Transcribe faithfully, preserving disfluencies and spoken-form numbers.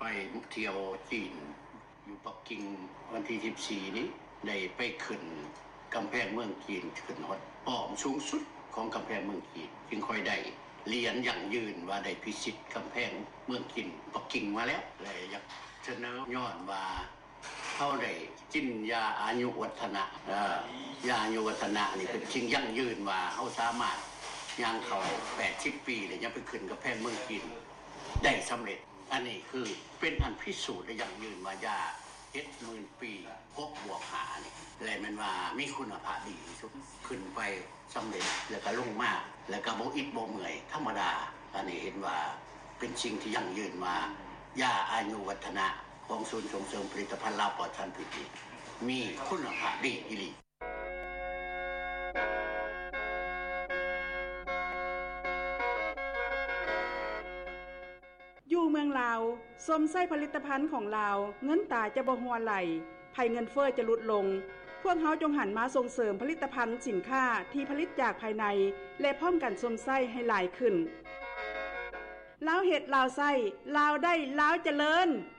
เที่ยวจีนอยู่ปักกิ่งวันที่สิบสี่นี้ได้ไปขึ้นกำแพงเมืองจีนขึ้นฮอดป้อมสูงสุดของกำแพงเมืองจีนจึงค่อยได้เรียนอย่างยืนว่าได้พิชิตกำแพงเมืองจีนปักกิ่งมาแล้วเลยอยากเสนอย้อนว่าเฮาได้กินยาอายุวัฒนะเอ่อยาอายุวัฒนะนี่เป็นสิ่งยั่งยืนว่าเฮาสามารถย่างเข้าแปดสิบปีเลยยังไปขึ้นกำแพงเมืองจีนได้สำเร็จอันนี้คือเป็นอันพิสูจน์ได้ยั่งยืนว่ายาเจ็ดหมื่นปีพกบวกหานี่แลมันว่ามีคุณภาพดีที่สุดขึ้นไปสำเร็จแล้วก็ลงมาแล้วก็บ่อิดบ่เมื่อยธรรมดาอันนี้เห็นว่าเป็นสิ่งที่ยั่งยืนมายาอายุวัฒนะของศูนย์ส่งเสริมผลิตภัณฑ์ลาวปลอดสารพิษมีคุณภาพดีอีหลีอยู่เมืองลาวสมใส่ผลิตภัณฑ์ของลาวเงินตาจะบ่หัวไหลภัยเงินเฟ้อจะลดลงพวกเฮาจงหันมาส่งเสริมผลิตภัณฑ์สินค้าที่ผลิตจากภายในและพร้อมกันสมใส่ให้หลายขึ้นลาวเฮ็ดลาวใส่ลาวได้ลาวเจริญ